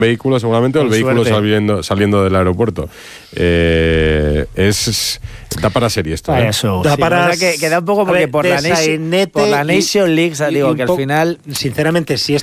vehículo seguramente, o el Con vehículo suerte. saliendo del aeropuerto. Da para serie esto. Vaya show. Da Sí, para- o sea, que da un poco porque a ver, por la de sainete Nation League, y digo un que al poco- final... Sinceramente, si